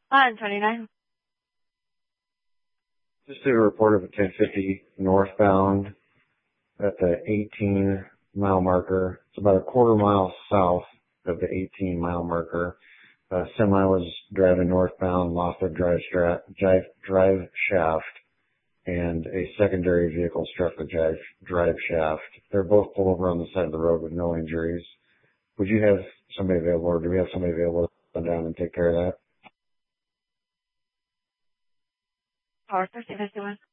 On 29. Just a report of a 1050 northbound at the 18-mile marker. It's about a quarter mile south of the 18-mile marker. A semi was driving northbound, lost their drive shaft, and a secondary vehicle struck the drive shaft. They're both pulled over on the side of the road with no injuries. Would you have somebody available, or do we have somebody available to come down and take care of that? Power 5051.